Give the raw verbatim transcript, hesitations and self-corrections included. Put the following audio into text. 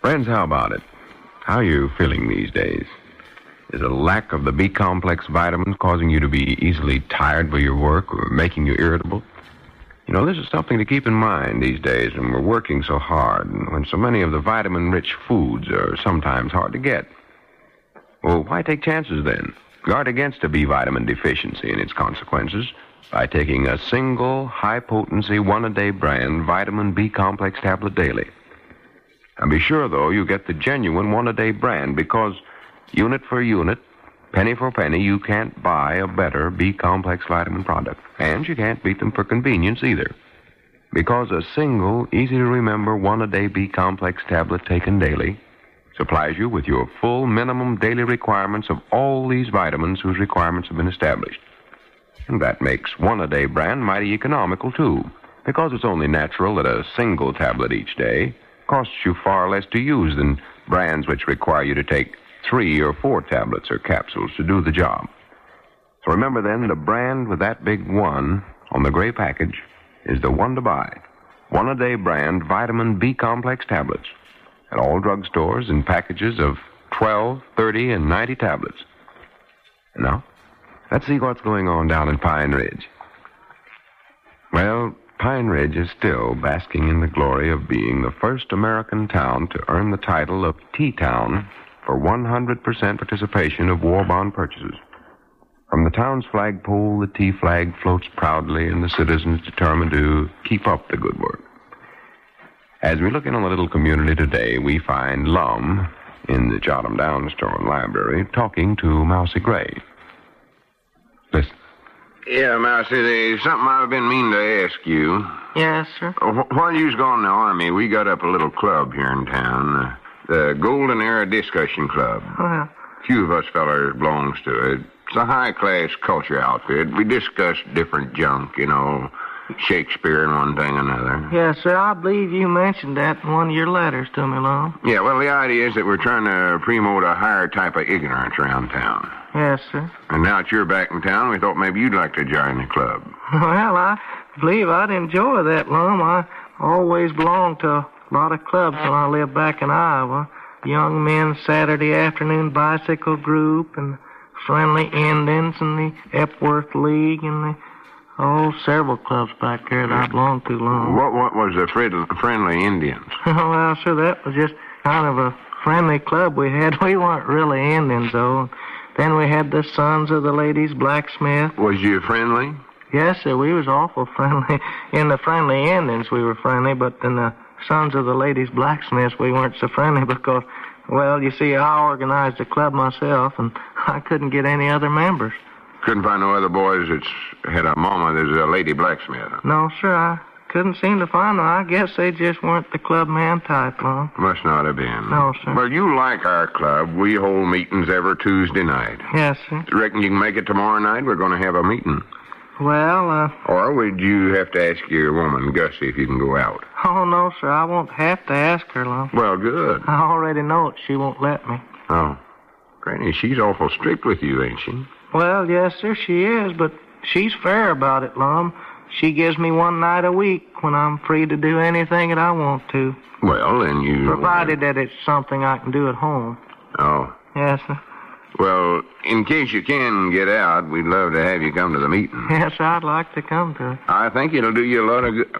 Friends, how about it? How are you feeling these days? Is a lack of the B-complex vitamins causing you to be easily tired by your work or making you irritable? You know, this is something to keep in mind these days when we're working so hard and when so many of the vitamin-rich foods are sometimes hard to get. Well, why take chances then? Guard against a B vitamin deficiency and its consequences by taking a single, high-potency, one-a-day brand vitamin B-complex tablet daily. Now, be sure, though, you get the genuine one-a-day brand because, unit for unit, penny for penny, you can't buy a better B-complex vitamin product. And you can't beat them for convenience either. Because a single, easy-to-remember one-a-day B-complex tablet taken daily supplies you with your full minimum daily requirements of all these vitamins whose requirements have been established. And that makes one-a-day brand mighty economical, too, because it's only natural that a single tablet each day costs you far less to use than brands which require you to take three or four tablets or capsules to do the job. So remember then, the brand with that big one on the gray package is the one to buy. One-a-day brand vitamin B-complex tablets at all drugstores in packages of twelve, thirty, and ninety tablets. And now, let's see what's going on down in Pine Ridge. Well, Pine Ridge is still basking in the glory of being the first American town to earn the title of T-Town for one hundred percent participation of war bond purchases. From the town's flagpole, the T flag floats proudly, and the citizens determined to keep up the good work. As we look in on the little community today, we find Lum in the Jot 'em Down store and library talking to Mousy Gray. Listen. Yeah, Mousy, there's something I've been meaning to ask you. Yes, sir? While you was gone in the Army, we got up a little club here in town, uh, the Golden Era Discussion Club. Well, A few of us fellers belongs to it. It's a high-class culture outfit. We discuss different junk, you know, Shakespeare and one thing and another. yes, sir. I believe you mentioned that in one of your letters to me, Lum. Yeah, well, the idea is that we're trying to promote a higher type of ignorance around town. Yes, sir. And now that you're back in town, we thought maybe you'd like to join the club. Well, I believe I'd enjoy that, Lum. I always belonged to a lot of clubs when I lived back in Iowa. Young Men's Saturday Afternoon Bicycle Group and Friendly Indians and the Epworth League and the, oh, several clubs back there that I belonged to, Lum. What what was the friend, Friendly Indians? Well, sir, that was just kind of a friendly club we had. We weren't really Indians, though. Then we had the Sons of the Ladies Blacksmith. Was you friendly? Yes, sir, we was awful friendly. In the Friendly Indians, we were friendly, but in the Sons of the Ladies Blacksmiths, we weren't so friendly because, well, you see, I organized the club myself, and I couldn't get any other members. Couldn't find no other boys that's had a mama that's a lady blacksmith. No, sir, I couldn't seem to find them. I guess they just weren't the club man type, Lum. Must not have been. No, sir. Well, you like our club. We hold meetings every Tuesday night. Yes, sir. Reckon you can make it tomorrow night? We're going to have a meeting. Well, uh... Or would you have to ask your woman, Gussie, if you can go out? oh, no, sir, I won't have to ask her, Lum. Well, good. I already know it. She won't let me. Oh. Granny, she's awful strict with you, ain't she? Well, yes, sir, she is, but she's fair about it, Lum. She gives me one night a week when I'm free to do anything that I want to. Well, then you... Provided that it's something I can do at home. Oh. Yes, sir. Well, in case you can get out, we'd love to have you come to the meeting. Yes, I'd like to come to it. I think it'll do you a lot of good.